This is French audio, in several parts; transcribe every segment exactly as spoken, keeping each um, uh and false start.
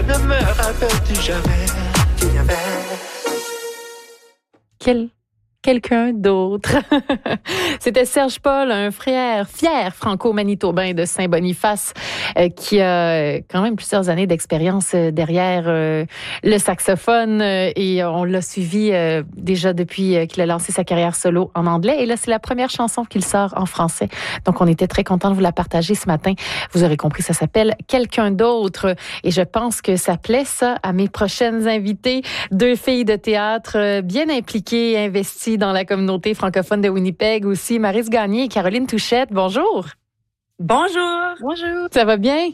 ne me rappelle-tu jamais qu'il y avait Quel quelqu'un d'autre. C'était Serge Paul, un frère fier franco-manitobain de Saint-Boniface, euh, qui a quand même plusieurs années d'expérience derrière euh, le saxophone euh, et on l'a suivi euh, déjà depuis euh, qu'il a lancé sa carrière solo en anglais. Et là, c'est la première chanson qu'il sort en français. Donc, on était très contents de vous la partager ce matin. Vous aurez compris, ça s'appelle Quelqu'un d'autre. Et je pense que ça plaît, ça, à mes prochaines invitées. Deux filles de théâtre euh, bien impliquées et investies dans la communauté francophone de Winnipeg aussi. Maryse Gagné et Caroline Touchette, bonjour. Bonjour. Bonjour. Ça va bien?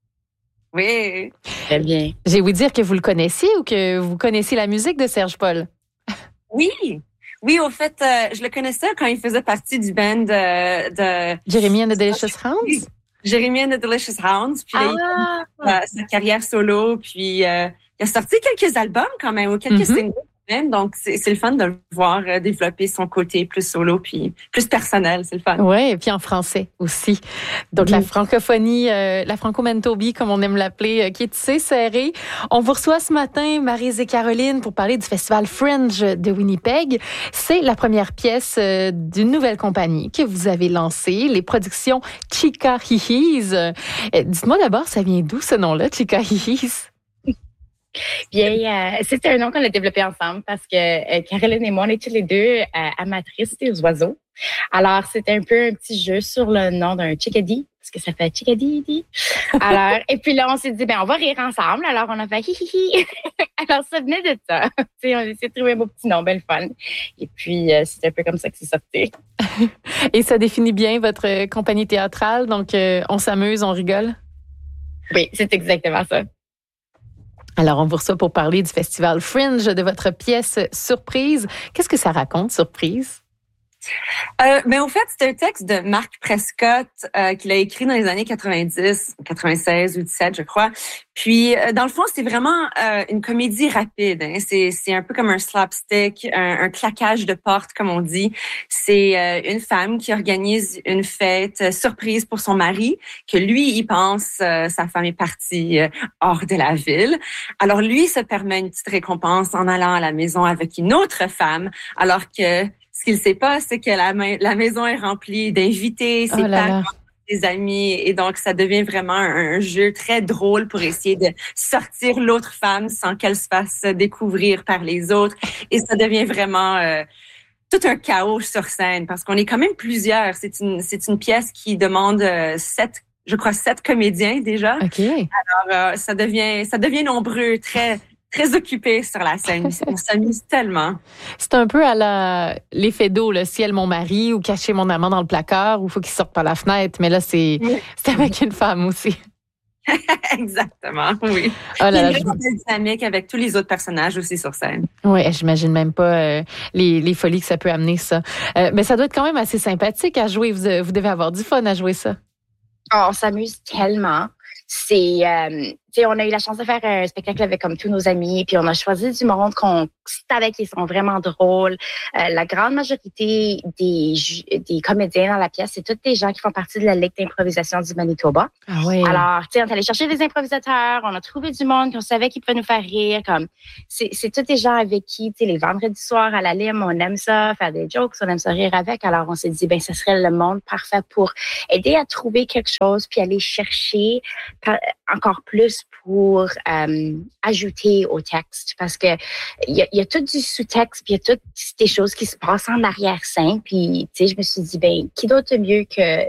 Oui. Très bien. J'ai ouï dire que vous le connaissiez ou que vous connaissiez la musique de Serge Paul? Oui. Oui, au fait, euh, je le connaissais quand il faisait partie du band de... de Jeremy and the Delicious Hounds? Jeremy and the Delicious Hounds. Puis là, ah. il a sa carrière solo. Puis euh, il a sorti quelques albums quand même, ou quelques mm-hmm. singles. Même, donc, c'est, c'est le fun de le voir euh, développer son côté plus solo puis plus personnel. C'est le fun. Oui, et puis en français aussi. Donc, mmh. la francophonie, euh, la franco-manitobie, comme on aime l'appeler, euh, qui est tissée serrée. On vous reçoit ce matin, Maryse et Caroline, pour parler du festival Fringe de Winnipeg. C'est la première pièce euh, d'une nouvelle compagnie que vous avez lancée, les productions Chica Hihis. Euh, dites-moi d'abord, ça vient d'où ce nom-là, Chica Hihis? Bien, euh, c'est un nom qu'on a développé ensemble parce que euh, Caroline et moi, on est tous les deux euh, amatrices des oiseaux. Alors, c'est un peu un petit jeu sur le nom d'un chickadee, parce que ça fait chickadee. Alors, et puis là, on s'est dit, ben, on va rire ensemble. Alors, on a fait hi hi hi. Alors, ça venait de ça. Tu sais, on a essayé de trouver un beau petit nom, belle fun. Et puis, euh, c'est un peu comme ça que c'est sorti. Et ça définit bien votre compagnie théâtrale. Donc, euh, on s'amuse, on rigole. Oui, c'est exactement ça. Alors, on vous reçoit pour parler du festival Fringe, de votre pièce Surprise. Qu'est-ce que ça raconte, Surprise? Euh, mais en fait, c'est un texte de Marc Prescott euh, qu'il a écrit dans les années quatre-vingt-dix, quatre-vingt-seize ou dix-sept, je crois. Puis, euh, dans le fond, c'est vraiment euh, une comédie rapide. Hein. C'est, c'est un peu comme un slapstick, un, un claquage de porte, comme on dit. C'est euh, une femme qui organise une fête euh, surprise pour son mari, que lui, il pense euh, sa femme est partie euh, hors de la ville. Alors, lui se permet une petite récompense en allant à la maison avec une autre femme, alors que ce qu'il ne sait pas, c'est que la, ma- la maison est remplie d'invités, ses oh là parents, là. ses amis, et donc ça devient vraiment un, un jeu très drôle pour essayer de sortir l'autre femme sans qu'elle se fasse découvrir par les autres. Et ça devient vraiment euh, tout un chaos sur scène parce qu'on est quand même plusieurs. C'est une, c'est une pièce qui demande euh, sept, je crois, sept comédiens déjà. OK. Alors euh, ça devient, ça devient nombreux, très très occupé sur la scène. On s'amuse tellement. C'est un peu à la l'effet d'eau, le ciel, mon mari, ou cacher mon amant dans le placard, ou il faut qu'il sorte par la fenêtre. Mais là, c'est, oui. c'est avec une femme aussi. Exactement, oui. Oh là là, Il y a une grande dynamique avec tous les autres personnages aussi sur scène. Oui, j'imagine même pas euh, les, les folies que ça peut amener, ça. Euh, mais ça doit être quand même assez sympathique à jouer. Vous, vous devez avoir du fun à jouer ça. Oh, on s'amuse tellement. C'est, euh, tu sais, on a eu la chance de faire un spectacle avec comme tous nos amis, puis on a choisi du monde qu'on savait qu'ils sont vraiment drôles. Euh, la grande majorité des des comédiens dans la pièce, c'est tous des gens qui font partie de la Ligue d'improvisation du Manitoba. Ah oui. Alors, tu sais, on est allé chercher des improvisateurs, on a trouvé du monde qu'on savait qui pouvait nous faire rire. Comme, c'est, c'est tous des gens avec qui, tu sais, les vendredis soirs à la Lime, on aime ça, faire des jokes, on aime ça rire avec. Alors, on s'est dit, ben, ce serait le monde parfait pour aider à trouver quelque chose, puis aller chercher par, encore plus pour euh, ajouter au texte, parce que il y a, y a tout du sous-texte, puis il y a toutes des choses qui se passent en arrière-scène, puis tu sais, je me suis dit, ben, qui d'autre mieux que